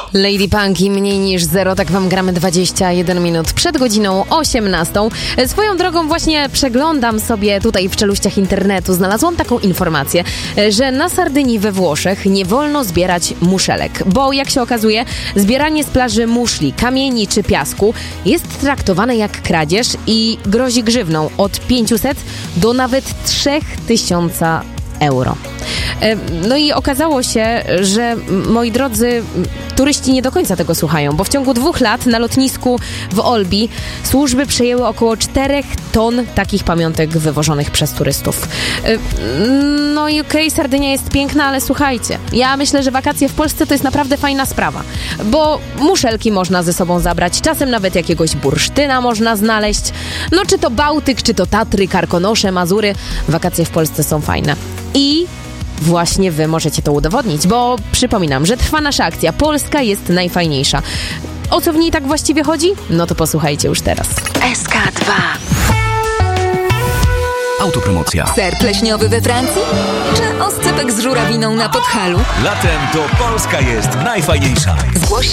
Lady Punk i Mniej niż zero, tak wam gramy 21 minut przed godziną 18. Swoją drogą właśnie przeglądam sobie tutaj w czeluściach internetu, znalazłam taką informację, że na Sardynii we Włoszech nie wolno zbierać muszelek, bo jak się okazuje, zbieranie z plaży muszli, kamieni czy piasku jest traktowane jak kradzież i grozi grzywną od 500 do nawet 3000 euro. No i okazało się, że moi drodzy, turyści nie do końca tego słuchają, bo w ciągu 2 lat na lotnisku w Olbi służby przejęły około 4 ton takich pamiątek wywożonych przez turystów. No i okej, Sardynia jest piękna, ale słuchajcie, ja myślę, że wakacje w Polsce to jest naprawdę fajna sprawa, bo muszelki można ze sobą zabrać, czasem nawet jakiegoś bursztyna można znaleźć, no czy to Bałtyk, czy to Tatry, Karkonosze, Mazury, wakacje w Polsce są fajne. I właśnie wy możecie to udowodnić, bo przypominam, że trwa nasza akcja Polska jest najfajniejsza. O co w niej tak właściwie chodzi? No to posłuchajcie już teraz. SK2. Autopromocja. Ser pleśniowy we Francji? Czy oscypek z żurawiną na Podhalu? Latem to Polska jest najfajniejsza. Zgłoś